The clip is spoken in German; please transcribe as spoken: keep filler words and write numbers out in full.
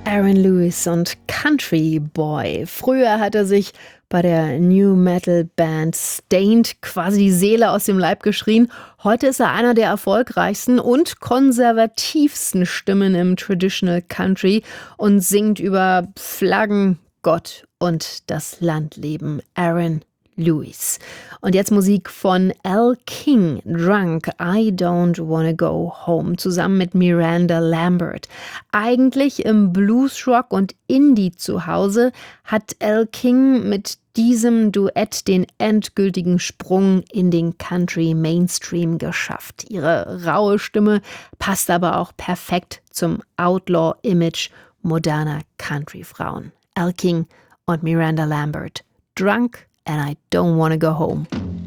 Aaron Lewis und Country Boy. Früher hat er sich bei der New Metal Band Stained quasi die Seele aus dem Leib geschrien. Heute ist er einer der erfolgreichsten und konservativsten Stimmen im Traditional Country und singt über Flaggen, Gott und das Landleben. Aaron Lewis. Und jetzt Musik von Elle King, Drunk, I Don't Wanna Go Home, zusammen mit Miranda Lambert. Eigentlich im Bluesrock und Indie zu Hause, hat Elle King mit diesem Duett den endgültigen Sprung in den Country Mainstream geschafft. Ihre raue Stimme passt aber auch perfekt zum Outlaw-Image moderner Country-Frauen. Elle King und Miranda Lambert, Drunk and I Don't Wanna Go Home.